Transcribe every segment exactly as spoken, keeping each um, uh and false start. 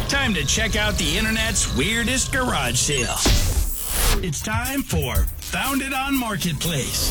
Time to check out the internet's weirdest garage sale. It's time for Found It on Marketplace.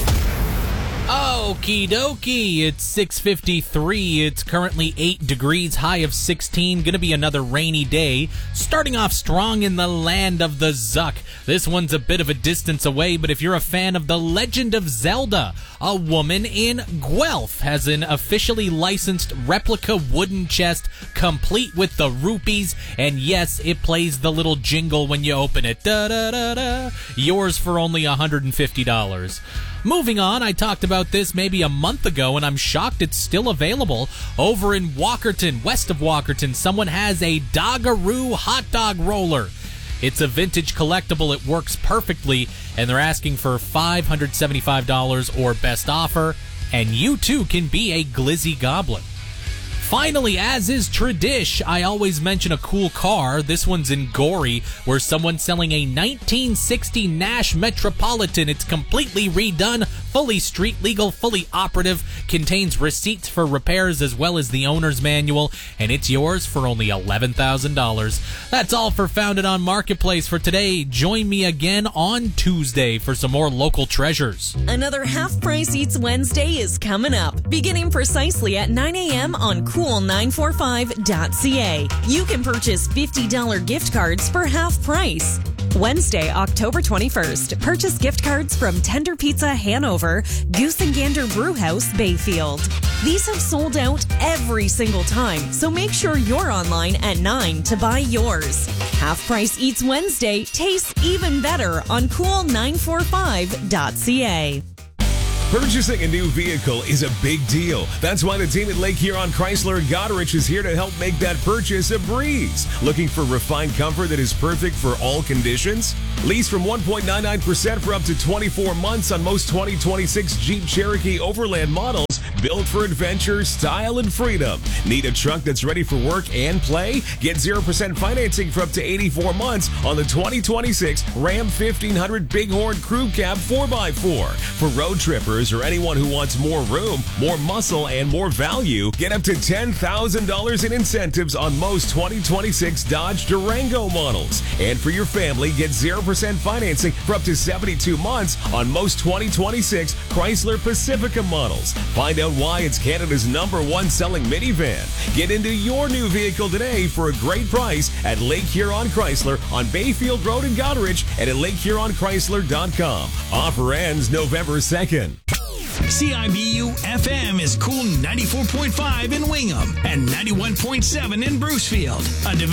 Okie dokie, it's six fifty-three. It's currently eight degrees, high of sixteen. Gonna be another rainy day. Starting off strong in the land of the Zuck. This one's a bit of a distance away, but if you're a fan of The Legend of Zelda, a woman in Guelph has an officially licensed replica wooden chest, complete with the rupees, and yes, it plays the little jingle when you open it. Da da da da. Yours for only one hundred fifty dollars. Moving on, I talked about this maybe a month ago, and I'm shocked it's still available. Over in Walkerton, west of Walkerton, someone has a Doggaroo hot dog roller. It's a vintage collectible. It works perfectly, and they're asking for five hundred seventy-five dollars or best offer, and you too can be a Glizzy Goblin. Finally, as is tradish, I always mention a cool car. This one's in Gorey, where someone's selling a nineteen sixty Nash Metropolitan. It's completely redone, fully street legal, fully operative, contains receipts for repairs as well as the owner's manual, and it's yours for only eleven thousand dollars. That's all for Found It on Marketplace for today. Join me again on Tuesday for some more local treasures. Another Half Price Eats Wednesday is coming up, beginning precisely at nine a.m. on cool nine forty-five dot c a. You can purchase fifty dollars gift cards for half price. Wednesday, October twenty-first, purchase gift cards from Tender Pizza Hanover, Goose and Gander Brewhouse Bayfield. These have sold out every single time, so make sure you're online at nine to buy yours. Half Price Eats Wednesday tastes even better on cool nine forty-five dot c a. Purchasing a new vehicle is a big deal. That's why the team at Lake Huron Chrysler and Goderich is here to help make that purchase a breeze. Looking for refined comfort that is perfect for all conditions? Lease from one point nine nine percent for up to twenty-four months on most twenty twenty-six Jeep Cherokee Overland models. Built for adventure, style, and freedom. Need a truck that's ready for work and play? Get zero percent financing for up to eighty-four months on the twenty twenty-six Ram fifteen hundred Bighorn Crew Cab four by four. For road trippers or anyone who wants more room, more muscle, and more value, get up to ten thousand dollars in incentives on most twenty twenty-six Dodge Durango models. And for your family, get zero percent financing for up to seventy-two months on most twenty twenty-six Chrysler Pacifica models. Find out why it's Canada's number one selling minivan. Get into your new vehicle today for a great price at Lake Huron Chrysler on Bayfield Road in Goderich and at lake huron chrysler dot com. Offer ends November second. C I B U F M is Cool ninety-four point five in Wingham and ninety-one point seven in Brucefield. A division